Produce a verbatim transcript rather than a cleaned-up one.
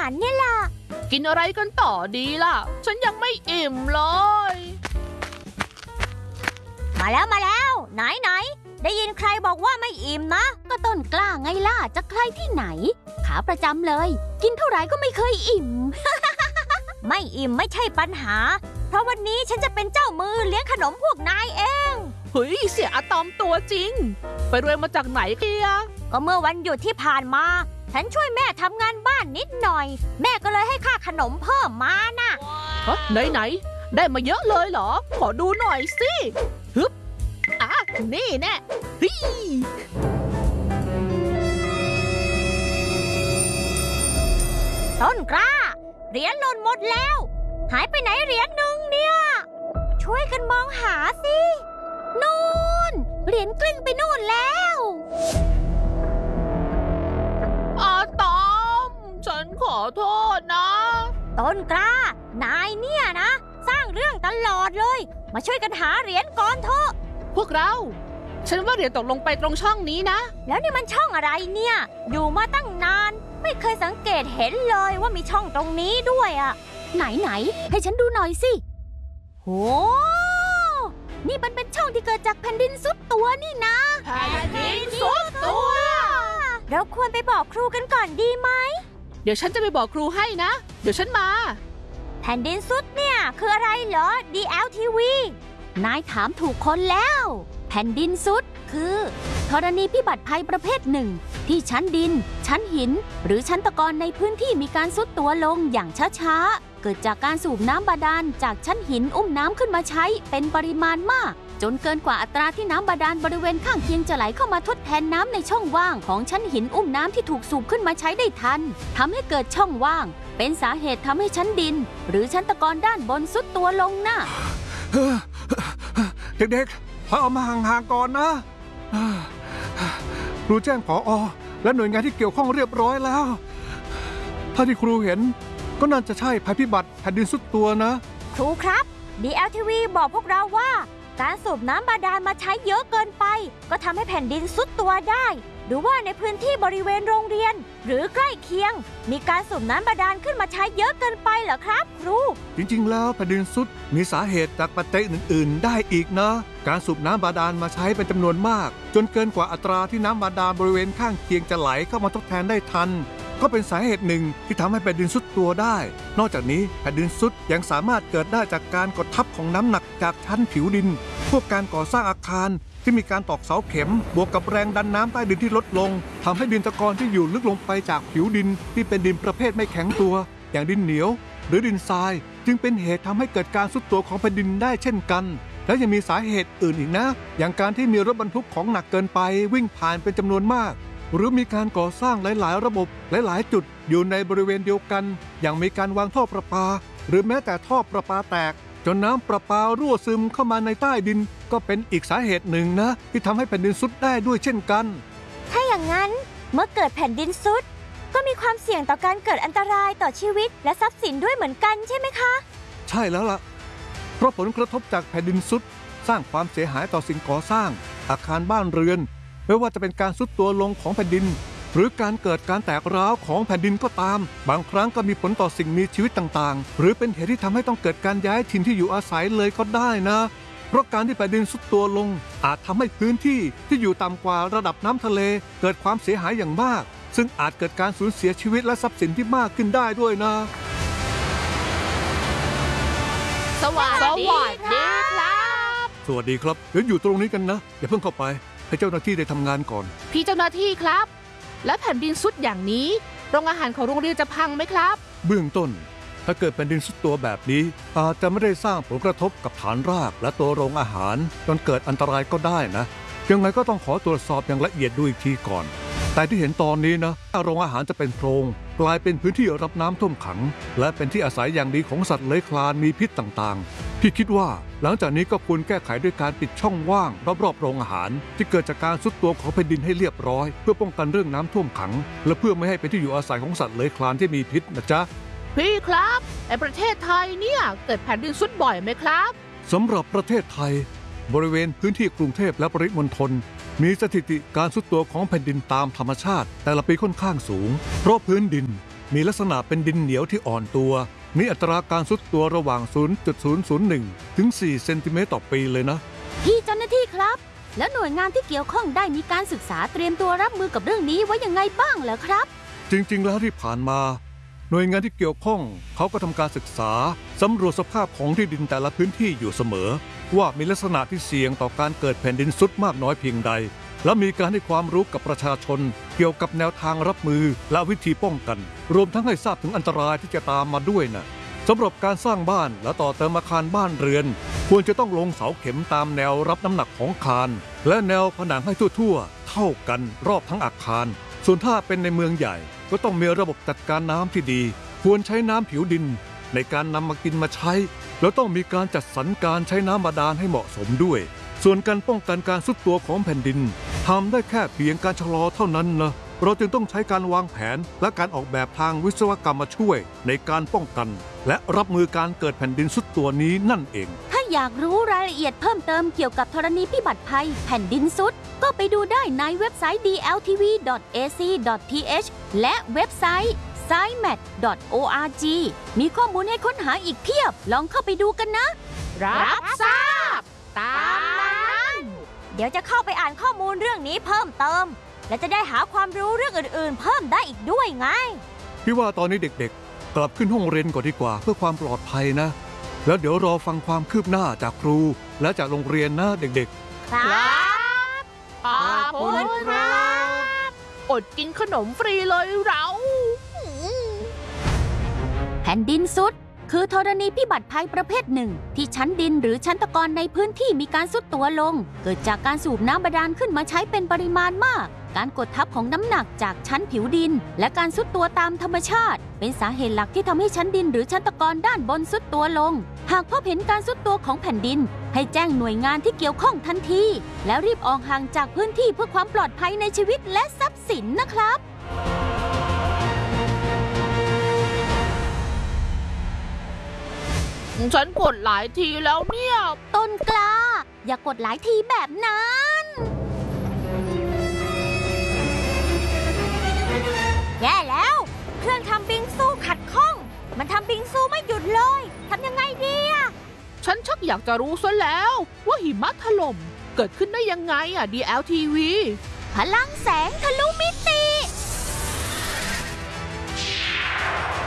ารเนี่ยล่ะกินอะไรกันต่อดีล่ะฉันยังไม่อิ่มเลยมาแล้วมาแล้วไหนไหนได้ยินใครบอกว่าไม่อิ่มนะก็ต้นกล้าไงล่ะจะใครที่ไหนขาประจำเลยกินเท่าไหร่ก็ไม่เคยอิ่ม ไม่อิ่มไม่ใช่ปัญหาเพราะวันนี้ฉันจะเป็นเจ้ามือเลี้ยงขนมพวกนายเองเฮ้ยเสียอะตอมตัวจริงไปรวยมาจากไหนเกียก็เมื่อวันหยุดที่ผ่านมาฉันช่วยแม่ทำงานบ้านนิดหน่อยแม่ก็เลยให้ค่าขนมเพิ่มมาน่ะฮะไหนไหนได้มาเยอะเลยเหรอขอดูหน่อยสิฮึบอ่ะนี่แน่ฮีต้นกล้าเหรียญหล่นหมดแล้วหายไปไหนเหรียญหนึ่งเนี่ยช่วยกันมองหาสินู่นเหรียญกลิ้งไปนู่นแล้วอาตอมฉันขอโทษนะต้นกล้านายเนี่ยนะสร้างเรื่องตลอดเลยมาช่วยกันหาเหรียญก่อนเถอะพวกเราฉันว่าเหรียญตกลงไปตรงช่องนี้นะแล้วนี่มันช่องอะไรเนี่ยอยู่มาตั้งนานไม่เคยสังเกตเห็นเลยว่ามีช่องตรงนี้ด้วยอ่ะไหนไหนให้ฉันดูหน่อยสิโหนี่มันเป็นช่องที่เกิดจากแผ่นดินซุดตัวนี่นะแผ่นดินซุดตัวเราควรไปบอกครูกันก่อนดีไหมเดี๋ยวฉันจะไปบอกครูให้นะเดี๋ยวฉันมาแผ่นดินซุดเนี่ยคืออะไรเหรอ ดี แอล ที วี นายถามถูกคนแล้วแผ่นดินซุดคือธรณีพิบัติภัยประเภทหนึ่งที่ชั้นดินชั้นหินหรือชั้นตะกอนในพื้นที่มีการซุดตัวลงอย่างช้าๆเกิดจากการสูบน้ำบาดาลจากชั้นหินอุ้มน้ำขึ้นมาใช้เป็นปริมาณมากจนเกินกว่าอัตราที่น้ำบาดาลบริเวณข้างเคียงจะไหลเข้ามาทดแทนน้ำในช่องว่างของชั้นหินอุ้มน้ำที่ถูกสูบขึ้นมาใช้ได้ทันทำให้เกิดช่องว่างเป็นสาเหตุทำให้ชั้นดินหรือชั้นตะกอนด้านบนซุดตัวลงน่ะเด็กๆพาออกมาห่างๆก่อนนะครูแจ้งผอ.และหน่วยงานที่เกี่ยวข้องเรียบร้อยแล้วถ้าที่ครูเห็นก็น่าจะใช่ภัยพิบัติแผ่นดินซุดตัวนะครูครับ ดี แอล ที วี บอกพวกเราว่าการสูบน้ำบาดาลมาใช้เยอะเกินไปก็ทำให้แผ่นดินซุดตัวได้หรือว่าในพื้นที่บริเวณโรงเรียนหรือใกล้เคียงมีการสูบน้ำบาดาลขึ้นมาใช้เยอะเกินไปเหรอครับครูจริงๆแล้วแผ่นดินซุดมีสาเหตุจากปัจจัยอื่นๆได้อีกนะการสูบน้ำบาดาลมาใช้เป็นจำนวนมากจนเกินกว่าอัตราที่น้ำบาดาลบริเวณข้างเคียงจะไหลเข้ามาทดแทนได้ทันก็เป็นสาเหตุหนึ่งที่ทำให้แผ่นดินซุดตัวได้นอกจากนี้แผ่นดินซุดยังสามารถเกิดได้จากการกดทับของน้ำหนักจากชั้นผิวดินพวกการก่อสร้างอาคารที่มีการตอกเสาเข็มบวกกับแรงดันน้ำใต้ดินที่ลดลงทำให้ดินตะกอนที่อยู่ลึกลงไปจากผิวดินที่เป็นดินประเภทไม่แข็งตัวอย่างดินเหนียวหรือดินทรายจึงเป็นเหตุทำให้เกิดการซุดตัวของแผ่นดินได้เช่นกันและยังมีสาเหตุอื่นอีกนะอย่างการที่มีรถบรรทุกของหนักเกินไปวิ่งผ่านเป็นจำนวนมากหรือมีการก่อสร้างหลายๆระบบหลายๆจุดอยู่ในบริเวณเดียวกันอย่างมีการวางท่อประปาหรือแม้แต่ท่อประปาแตกจนน้ำประปารั่วซึมเข้ามาในใต้ดินก็เป็นอีกสาเหตุหนึ่งนะที่ทำให้แผ่นดินซุดได้ด้วยเช่นกันถ้าอย่างนั้นเมื่อเกิดแผ่นดินซุดก็มีความเสี่ยงต่อการเกิดอันตรายต่อชีวิตและทรัพย์สินด้วยเหมือนกันใช่ไหมคะใช่แล้วล่ะเพราะผลกระทบจากแผ่นดินซุดสร้างความเสียหายต่อสิ่งก่อสร้างอาคารบ้านเรือนไม่ว่าจะเป็นการซุดตัวลงของแผ่นดินหรือการเกิดการแตกร้าวของแผ่นดินก็ตามบางครั้งก็มีผลต่อสิ่งมีชีวิตต่างๆหรือเป็นเหตุที่ทำให้ต้องเกิดการย้ายถิ่นที่อยู่อาศัยเลยก็ได้นะเพราะการที่แผ่นดินซุดตัวลงอาจทำให้พื้นที่ที่อยู่ต่ำกว่าระดับน้ำทะเลเกิดความเสียหายอย่างมากซึ่งอาจเกิดการสูญเสียชีวิตและทรัพย์สินที่มากขึ้นได้ด้วยนะสวัสดีครับสวัสดีครับเดี๋ยวอยู่ตรงนี้กันนะอย่าเพิ่งเข้าไปให้เจ้าหน้าที่ได้ทำงานก่อนพี่เจ้าหน้าที่ครับและแผ่นดินซุดอย่างนี้โรงอาหารของโรงเรียนจะพังไหมครับเบื้องต้นถ้าเกิดแผ่นดินซุดตัวแบบนี้อาจจะไม่ได้สร้างผลกระทบกับฐานรากและตัวโรงอาหารจนเกิดอันตรายก็ได้นะยังไงก็ต้องขอตรวจสอบอย่างละเอียดดูอีกทีก่อนแต่ที่เห็นตอนนี้นะโรงอาหารจะเป็นโพรงกลายเป็นพื้นที่รับน้ำท่วมขังและเป็นที่อาศัยอย่างดีของสัตว์เลื้อยคลานมีพิษต่างๆพี่คิดว่าหลังจากนี้ก็ควรแก้ไขด้วยการปิดช่องว่างรอบๆโรงอาหารที่เกิดจากการทรุดตัวของแผ่นดินให้เรียบร้อยเพื่อป้องกันเรื่องน้ำท่วมขังและเพื่อไม่ให้เป็นที่อยู่อาศัยของสัตว์เลื้อยคลานที่มีพิษนะจ๊ะพี่ครับในประเทศไทยเนี่ยเกิดแผ่นดินทรุดบ่อยไหมครับสำหรับประเทศไทยบริเวณพื้นที่กรุงเทพและปริมณฑลมีสถิติการทรุดตัวของแผ่นดินตามธรรมชาติแต่ละปีค่อนข้างสูงเพราะพื้นดินมีลักษณะเป็นดินเหนียวที่อ่อนตัวมีอัตราการทรุดตัวระหว่าง ศูนย์จุดศูนย์ศูนย์หนึ่ง ถึง สี่ เซนติเมตรต่อปีเลยนะพี่เจ้าหน้าที่ครับ แล้วหน่วยงานที่เกี่ยวข้องได้มีการศึกษาเตรียมตัวรับมือกับเรื่องนี้ไว้ยังไงบ้างเหรอครับจริงๆ แล้วที่ผ่านมา หน่วยงานที่เกี่ยวข้องเขาก็ทำการศึกษาสำรวจสภาพของที่ดินแต่ละพื้นที่อยู่เสมอ ว่ามีลักษณะที่เสี่ยงต่อการเกิดแผ่นดินทรุดมากน้อยเพียงใด และมีการให้ความรู้กับประชาชน เกี่ยวกับแนวทางรับมือและวิธีป้องกัน รวมทั้งให้ทราบถึงอันตรายที่จะตามมาด้วยนะสำหรับการสร้างบ้านและต่อเติมอาคารบ้านเรือน ควรจะต้องลงเสาเข็มตามแนวรับน้ำหนักของอาคาร และแนวผนังให้ทั่วๆ เท่ากันรอบทั้งอาคาร ส่วนถ้าเป็นในเมืองใหญ่ก็ต้องมีระบบจัดการน้ำที่ดี ควรใช้น้ำผิวดินในการนำมากินมาใช้ แล้วต้องมีการจัดสรรการใช้น้ำบาดาลให้เหมาะสมด้วย ส่วนการป้องกันการทรุดตัวของแผ่นดินทำได้แค่เพียงการชะลอเท่านั้นนะเราจึงต้องใช้การวางแผนและการออกแบบทางวิศวกรรมมาช่วยในการป้องกัน และรับมือการเกิดแผ่นดินทรุดตัวนี้นั่นเองถ้าอยากรู้รายละเอียดเพิ่มเติมเกี่ยวกับธรณีพิบัติภัยแผ่นดินทรุดก็ไปดูได้ในเว็บไซต์ ดี แอล ที วี ดอท เอ ซี ดอท ที เอช และเว็บไซต์ ไซแมท ดอท โอ อาร์ จี มีข้อมูลให้ค้นหาอีกเพียบ ลองเข้าไปดูกันนะรับทราบ ตามนั้นเดี๋ยวจะเข้าไปอ่านข้อมูลเรื่องนี้เพิ่มเติม และจะได้หาความรู้เรื่องอื่นๆ เพิ่มได้อีกด้วยไงพี่ว่าตอนนี้เด็กๆ กลับขึ้นห้องเรียนก่อนดีกว่าเพื่อความปลอดภัยนะ แล้วเดี๋ยวรอฟังความคืบหน้าจากครูและจากโรงเรียนนะเด็กๆครับขอบคุณครับ อดกินขนมฟรีเลยเราแผ่นดินทรุดคือธรณีพิบัติภัยประเภทหนึ่ง ที่ชั้นดินหรือชั้นตะกอนในพื้นที่มีการทรุดตัวลง เกิดจากการสูบน้ำบาดาลขึ้นมาใช้เป็นปริมาณมาก การกดทับของน้ำหนักจากชั้นผิวดิน และการทรุดตัวตามธรรมชาติ เป็นสาเหตุหลักที่ทำให้ชั้นดินหรือชั้นตะกอนด้านบนทรุดตัวลง หากพบเห็นการทรุดตัวของแผ่นดิน ให้แจ้งหน่วยงานที่เกี่ยวข้องทันทีแล้วรีบออกห่างจากพื้นที่เพื่อความปลอดภัยในชีวิตและทรัพย์สินนะครับฉันกดหลายทีแล้วเนี่ยต้นกล้า อย่ากดหลายทีแบบนั้น แย่แล้ว เครื่องทำบิงซูขัดข้อง มันทำบิงซูไม่หยุดเลยทำยังไงดีอะฉันชักอยากจะรู้ซะแล้ว ว่าหิมะถล่มเกิดขึ้นได้ยังไงอ่ะ ดี แอล ที วีพลังแสงทะลุมิติ